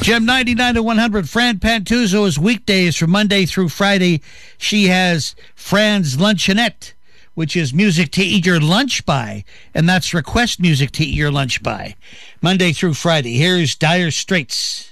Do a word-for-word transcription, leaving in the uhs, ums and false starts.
Gem ninety-nine to one hundred. Fran Pantuzzo is weekdays from Monday through Friday. She has Fran's Luncheonette, which is music to eat your lunch by, and that's request music to eat your lunch by, Monday through Friday. Here's Dire Straits.